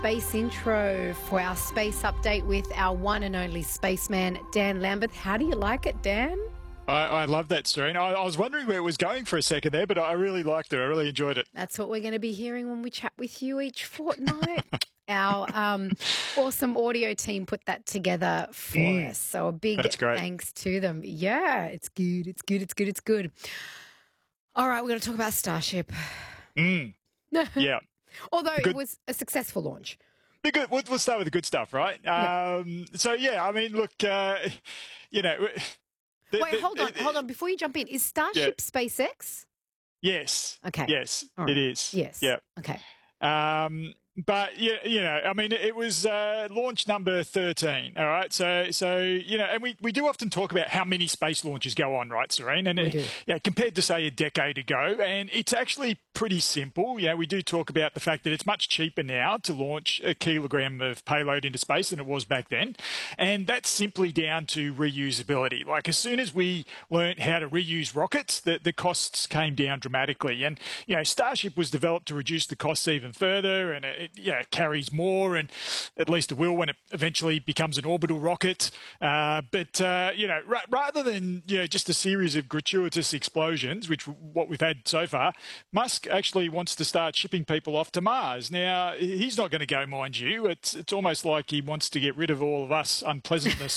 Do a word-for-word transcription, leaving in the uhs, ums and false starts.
space intro for our space update with our one and only spaceman, Dan Lambeth. How do you like it, Dan? I, I love that, Serena. I, I was wondering where it was going for a second there, but I really liked it. I really enjoyed it. That's what we're going to be hearing when we chat with you each fortnight. Our um, awesome audio team put that together for Mm, us. So a big that's great. thanks to them. Yeah, it's good. It's good. It's good. It's good. All right, we're going to talk about Starship. Mm, yeah. Although Good. it was a successful launch. The good, we'll, we'll start with the good stuff, right? Yeah. Um, so, yeah, I mean, look, uh, you know. The, Wait, the- hold on. the- Hold on. Before you jump in, is Starship SpaceX? Yes. Okay. Yes, All right. it is. Yes. Yeah. Okay. Um, but yeah, you know, I mean, it was uh, launch number thirteen. All right, so so you know, and we, we do often talk about how many space launches go on, right, Serene? And We uh, do. yeah, compared to say a decade ago, and it's actually pretty simple. Yeah, we do talk about the fact that it's much cheaper now to launch a kilogram of payload into space than it was back then, and that's simply down to reusability. Like as soon as we learned how to reuse rockets, the the costs came down dramatically, and you know, Starship was developed to reduce the costs even further, and it, yeah, it carries more, and at least it will when it eventually becomes an orbital rocket. Uh, but uh, you know, ra- rather than you know just a series of gratuitous explosions, which what we've had so far, Musk actually wants to start shipping people off to Mars. Now he's not going to go, mind you. It's it's almost like he wants to get rid of all of us unpleasantness